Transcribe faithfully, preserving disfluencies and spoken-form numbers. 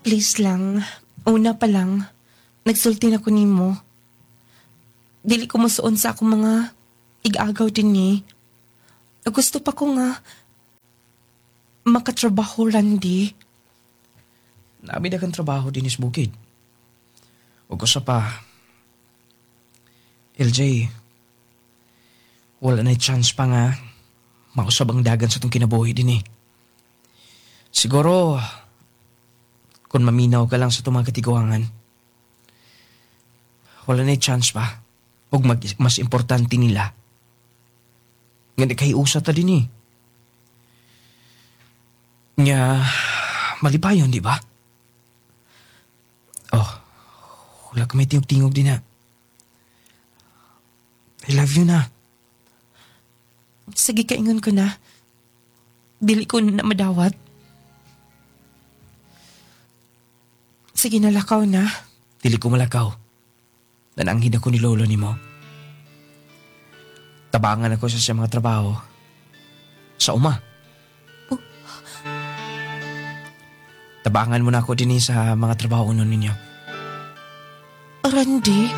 Please lang, una pa lang, nagsulti na ko nimo. Dili ko musuon sa akong mga ig-agaw din ni. Gusto pa ko nga makatrabaho, Randy. Nabi na kang trabaho din is bukid. O ko sa pa, L J, wala na'y chance pa nga mausab ang dagan sa itong kinabuhi din eh. Siguro, kung maminaw ka lang sa itong mga katiguangan, wala na'y chance pa. Huwag mag, mas importante nila. Nga di kayo usa ta din eh. Nga, malipayon, di ba? Oh, wala ka may tingog-tingog din na. I love you na. Sige, kaingon ko na. Dili ko na madawat. Sige, nalakaw na. Dili ko malakaw. Nananghid ako ni lolo ni mo. Tabangan ako sa siya mga trabaho. Sa uma. Oh. Tabangan mo na ako din eh sa mga trabaho nun ninyo. Randy?